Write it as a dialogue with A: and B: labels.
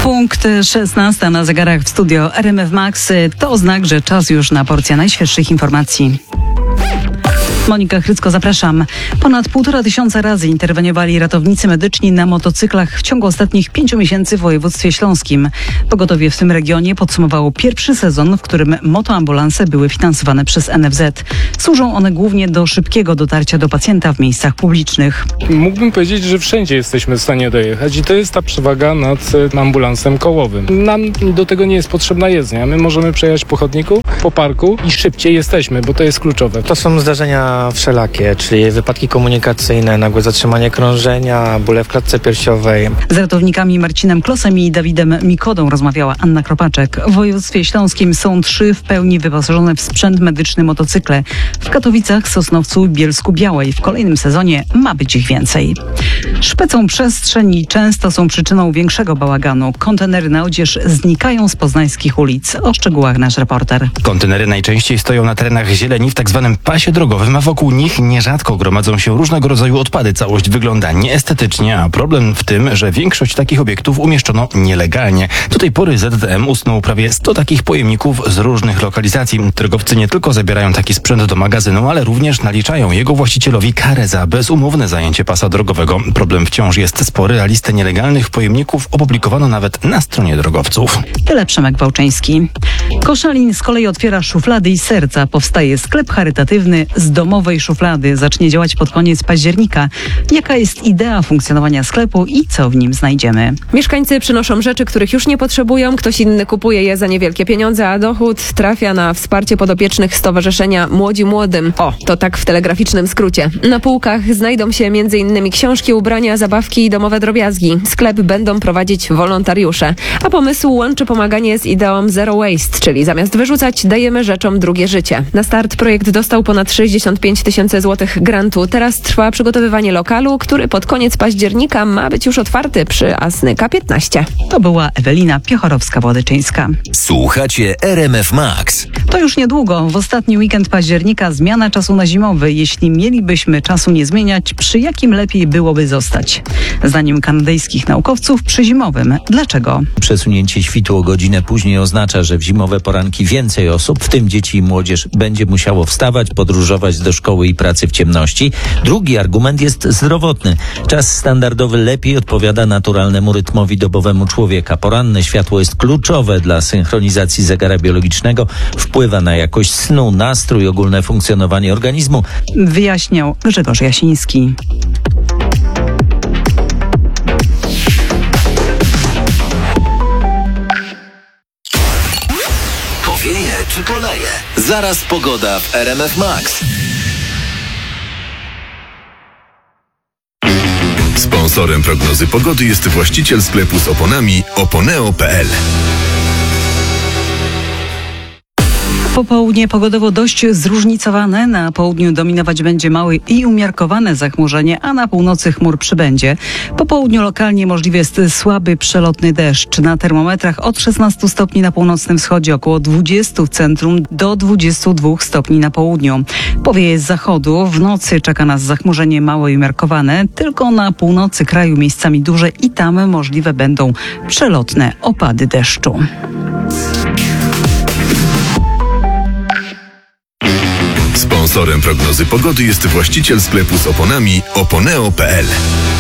A: Punkt 16 na zegarach w studio RMF Max. To znak, że czas już na porcję najświeższych informacji. Monika Chrycko, zapraszam. Ponad 1500 razy interweniowali ratownicy medyczni na motocyklach w ciągu ostatnich 5 miesięcy w województwie śląskim. Pogotowie w tym regionie podsumowało pierwszy sezon, w którym motoambulanse były finansowane przez NFZ. Służą one głównie do szybkiego dotarcia do pacjenta w miejscach publicznych.
B: Mógłbym powiedzieć, że wszędzie jesteśmy w stanie dojechać i to jest ta przewaga nad ambulansem kołowym. Nam do tego nie jest potrzebna jezdnia. My możemy przejechać po chodniku, po parku i szybciej jesteśmy, bo to jest kluczowe.
C: To są zdarzenia wszelakie, czyli wypadki komunikacyjne, nagłe zatrzymanie krążenia, bóle w klatce piersiowej.
A: Z ratownikami Marcinem Klosem i Dawidem Mikodą rozmawiała Anna Kropaczek. W województwie śląskim są 3 w pełni wyposażone w sprzęt medyczny motocykle. W Katowicach, Sosnowcu i Bielsku-Białej. W kolejnym sezonie ma być ich więcej. Szpecą przestrzeń i często są przyczyną większego bałaganu. Kontenery na odzież znikają z poznańskich ulic. O szczegółach nasz reporter.
D: Kontenery najczęściej stoją na terenach zieleni w tak zwanym pasie drogowym, a wokół nich nierzadko gromadzą się różnego rodzaju odpady. Całość wygląda nieestetycznie, a problem w tym, że większość takich obiektów umieszczono nielegalnie. Do tej pory ZDM usunął prawie 100 takich pojemników z różnych lokalizacji. Drogowcy nie tylko zabierają taki sprzęt do magazynu, ale również naliczają jego właścicielowi karę za bezumowne zajęcie pasa drogowego. Problem wciąż jest spory, a listę nielegalnych pojemników opublikowano nawet na stronie drogowców.
A: Tyle Przemek Wałczeński. Koszalin z kolei otwiera szuflady i serca. Powstaje sklep charytatywny z domowej szuflady. Zacznie działać pod koniec października. Jaka jest idea funkcjonowania sklepu i co w nim znajdziemy?
E: Mieszkańcy przynoszą rzeczy, których już nie potrzebują. Ktoś inny kupuje je za niewielkie pieniądze, a dochód trafia na wsparcie podopiecznych Stowarzyszenia Młodzi Młodym. O, to tak w telegraficznym skrócie. Na półkach znajdą się m.in. książki, ubrania, zabawki i domowe drobiazgi. Sklep będą prowadzić wolontariusze. A pomysł łączy pomaganie z ideą Zero Waste, czyli zamiast wyrzucać, dajemy rzeczom drugie życie. Na start projekt dostał ponad 65 000 złotych grantu. Teraz trwa przygotowywanie lokalu, który pod koniec października ma być już otwarty przy Asnyka 15.
A: To była Ewelina Piechorowska-Władyczyńska.
F: Słuchacie RMF Max.
A: To już niedługo. W ostatni weekend października zmiana czasu na zimowy. Jeśli mielibyśmy czasu nie zmieniać, przy jakim lepiej byłoby zostać? Zdaniem kanadyjskich naukowców przy zimowym. Dlaczego?
G: Przesunięcie świtu o godzinę później oznacza, że w zimowe poranki więcej osób, w tym dzieci i młodzież, będzie musiało wstawać, podróżować do szkoły i pracy w ciemności. Drugi argument jest zdrowotny. Czas standardowy lepiej odpowiada naturalnemu rytmowi dobowemu człowieka. Poranne światło jest kluczowe dla synchronizacji zegara biologicznego, wpływa na jakość snu, nastrój, ogólne funkcjonowanie organizmu.
A: Wyjaśniał Grzegorz Jasiński.
F: Powieje czy poleje? Zaraz pogoda w RMF Max. Sponsorem prognozy pogody jest właściciel sklepu z oponami Oponeo.pl.
A: Popołudnie pogodowo dość zróżnicowane. Na południu dominować będzie małe i umiarkowane zachmurzenie, a na północy chmur przybędzie. Po południu lokalnie możliwy jest słaby, przelotny deszcz. Na termometrach od 16 stopni na północnym wschodzie, około 20 w centrum do 22 stopni na południu. Powieje z zachodu. W nocy czeka nas zachmurzenie małe i umiarkowane. Tylko na północy kraju miejscami duże i tam możliwe będą przelotne opady deszczu.
F: Sponsorem prognozy pogody jest właściciel sklepu z oponami Oponeo.pl.